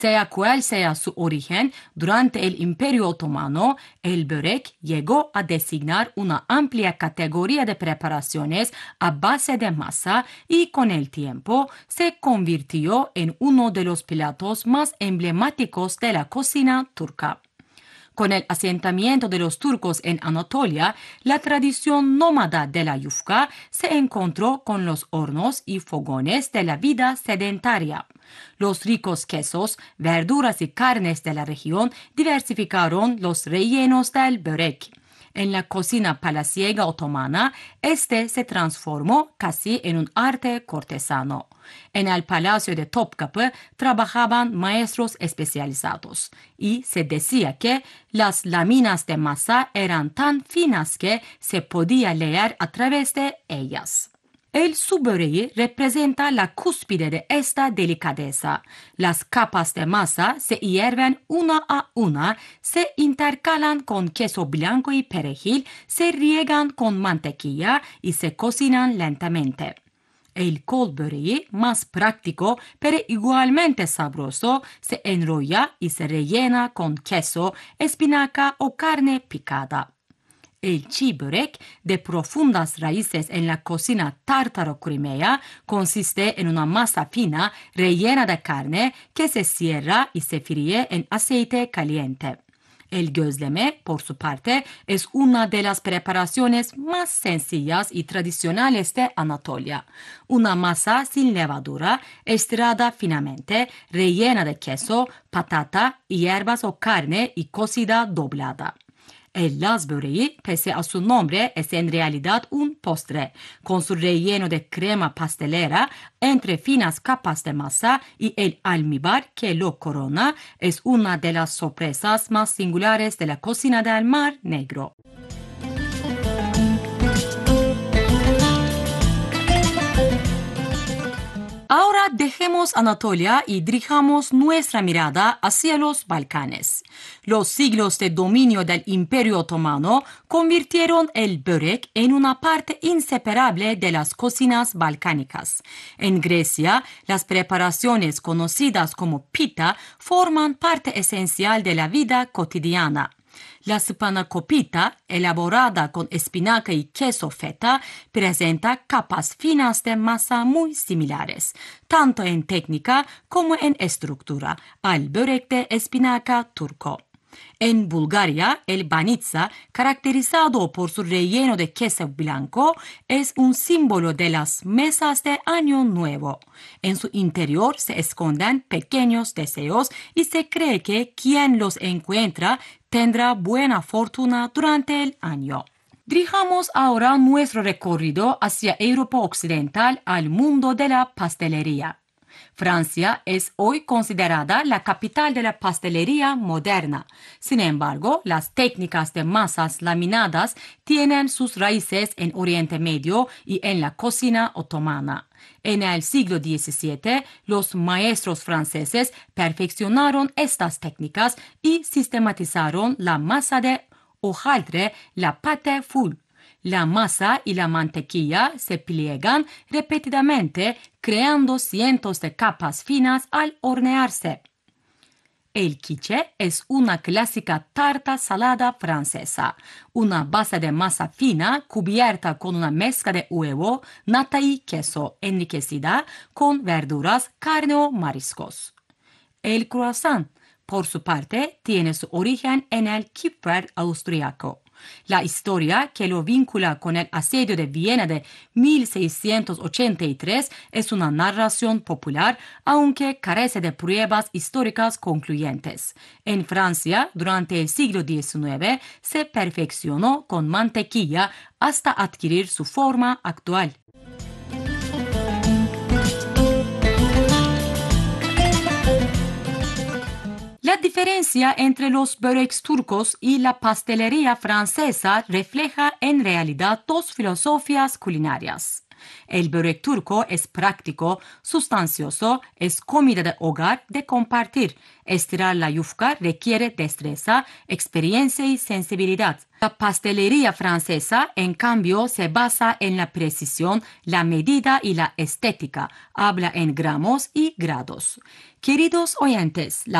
Sea cual sea su origen, durante el Imperio Otomano, el börek llegó a designar una amplia categoría de preparaciones a base de masa y con el tiempo se convirtió en uno de los platos más emblemáticos de la cocina turca. Con el asentamiento de los turcos en Anatolia, la tradición nómada de la yufka se encontró con los hornos y fogones de la vida sedentaria. Los ricos quesos, verduras y carnes de la región diversificaron los rellenos del börek. En la cocina palaciega otomana, este se transformó casi en un arte cortesano. En el palacio de Topkapı trabajaban maestros especializados y se decía que las láminas de masa eran tan finas que se podía leer a través de ellas. El su böreği representa la cúspide de esta delicadeza. Las capas de masa se hierven una a una, se intercalan con queso blanco y perejil, se riegan con mantequilla y se cocinan lentamente. El kol böreği, más práctico pero igualmente sabroso, se enrolla y se rellena con queso, espinaca o carne picada. El çiğ börek, de profundas raíces en la cocina tártaro-crimea, consiste en una masa fina rellena de carne que se cierra y se fríe en aceite caliente. El gözleme, por su parte, es una de las preparaciones más sencillas y tradicionales de Anatolia. Una masa sin levadura, estirada finamente, rellena de queso, patata, hierbas o carne y cocida doblada. El Laz böreği, pese a su nombre, es en realidad un postre, con su relleno de crema pastelera entre finas capas de masa y el almíbar que lo corona, es una de las sorpresas más singulares de la cocina del Mar Negro. Ahora dejemos Anatolia y dirijamos nuestra mirada hacia los Balcanes. Los siglos de dominio del Imperio Otomano convirtieron el börek en una parte inseparable de las cocinas balcánicas. En Grecia, las preparaciones conocidas como pita forman parte esencial de la vida cotidiana. La spanakopita, elaborada con espinaca y queso feta, presenta capas finas de masa muy similares, tanto en técnica como en estructura, al börek de espinaca turco. En Bulgaria, el banitsa, caracterizado por su relleno de queso blanco, es un símbolo de las mesas de Año Nuevo. En su interior se esconden pequeños deseos y se cree que quien los encuentra tendrá buena fortuna durante el año. Dirijamos ahora nuestro recorrido hacia Europa Occidental al mundo de la pastelería. Francia es hoy considerada la capital de la pastelería moderna. Sin embargo, las técnicas de masas laminadas tienen sus raíces en Oriente Medio y en la cocina otomana. En el siglo XVII, los maestros franceses perfeccionaron estas técnicas y sistematizaron la masa de hojaldre, la pâte fouille. La masa y la mantequilla se pliegan repetidamente, creando cientos de capas finas al hornearse. El quiche es una clásica tarta salada francesa, una base de masa fina cubierta con una mezcla de huevo, nata y queso, enriquecida con verduras, carne o mariscos. El croissant, por su parte, tiene su origen en el Kipferl austriaco. La historia que lo vincula con el asedio de Viena de 1683 es una narración popular, aunque carece de pruebas históricas concluyentes. En Francia, durante el siglo XIX, se perfeccionó con mantequilla hasta adquirir su forma actual. La diferencia entre los böreks turcos y la pastelería francesa refleja en realidad dos filosofías culinarias. El börek turco es práctico, sustancioso, es comida de hogar de compartir. Estirar la yufka requiere destreza, experiencia y sensibilidad. La pastelería francesa, en cambio, se basa en la precisión, la medida y la estética. Habla en gramos y grados. Queridos oyentes, la